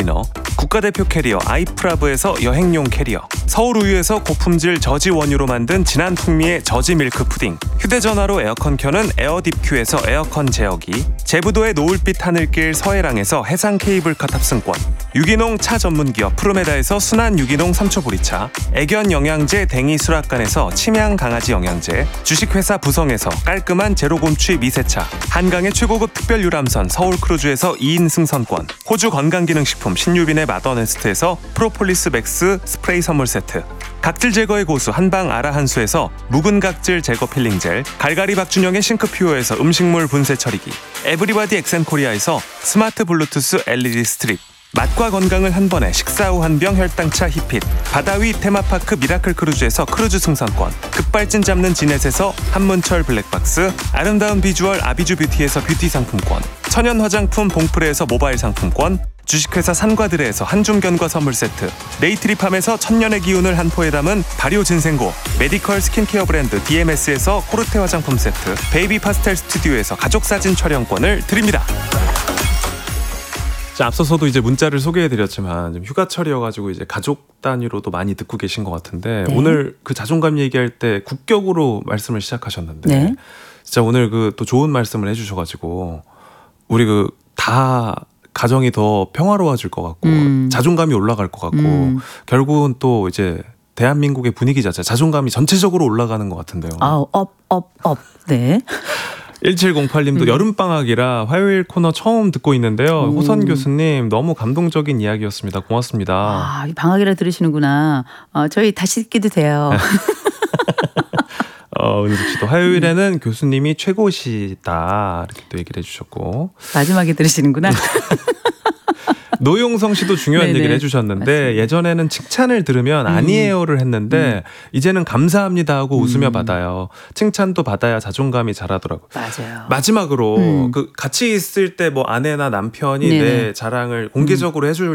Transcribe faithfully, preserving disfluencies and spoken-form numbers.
클리너, 국가대표 캐리어 아이프라브에서 여행용 캐리어, 서울우유에서 고품질 저지 원유로 만든 진한 풍미의 저지 밀크 푸딩, 휴대전화로 에어컨 켜는 에어딥큐에서 에어컨 제어기, 제부도의 노을빛 하늘길 서해랑에서 해상 케이블카 탑승권, 유기농 차 전문기업 프로메다에서 순한 유기농 삼초보리차, 애견 영양제 댕이 수락관에서 침향 강아지 영양제, 주식회사 부성에서 깔끔한 제로곰취 미세차, 한강의 최고급 특별 유람선 서울크루즈에서 이인 승선권, 호주 건강기능식품 신유빈의 마더네스트에서 프로폴리스 맥스 스프레이 선물 세트, 각질 제거의 고수 한방 아라한수에서 묵은 각질 제거 필링 젤, 갈갈이 박준영의 싱크퓨어에서 음식물 분쇄 처리기, 에브리바디 엑센코리아에서 스마트 블루투스 엘이디 스트립, 맛과 건강을 한 번에 식사 후 한 병 혈당차 히핏, 바다위 테마파크 미라클 크루즈에서 크루즈 승선권, 급발진 잡는 지넷에서 한문철 블랙박스, 아름다운 비주얼 아비주 뷰티에서 뷰티 상품권, 천연 화장품 봉프레에서 모바일 상품권, 주식회사 산과드레에서 한중견과 선물 세트, 네이트리팜에서 천년의 기운을 한 포에 담은 발효 진생고, 메디컬 스킨케어 브랜드 디엠에스에서 코르테 화장품 세트, 베이비 파스텔 스튜디오에서 가족사진 촬영권을 드립니다. 자, 앞서서도 이제 문자를 소개해드렸지만 좀 휴가철이어가지고 이제 가족 단위로도 많이 듣고 계신 것 같은데 네. 오늘 그 자존감 얘기할 때 국격으로 말씀을 시작하셨는데 네. 진짜 오늘 그 또 좋은 말씀을 해주셔가지고 우리 그 다 가정이 더 평화로워질 것 같고 음. 자존감이 올라갈 것 같고 음. 결국은 또 이제 대한민국의 분위기 자체 자존감이 전체적으로 올라가는 것 같은데요. 아, 업, 업, 업. 네. 일칠공팔님도 음. 여름방학이라 화요일 코너 처음 듣고 있는데요. 오. 호선 교수님 너무 감동적인 이야기였습니다. 고맙습니다. 아, 방학이라 들으시는구나. 어, 저희 다시 듣기도 돼요. 어, 은숙 씨도 화요일에는 음. 교수님이 최고시다 이렇게 또 얘기를 해주셨고 마지막에 들으시는구나. 노용성 씨도 중요한 네네. 얘기를 해주셨는데 맞습니다. 예전에는 칭찬을 들으면 음. 아니에요를 했는데 음. 이제는 감사합니다 하고 음. 웃으며 받아요. 칭찬도 받아야 자존감이 자라더라고요. 맞아요. 마지막으로 음. 그 같이 있을 때 뭐 아내나 남편이 네네. 내 자랑을 공개적으로 음. 해줄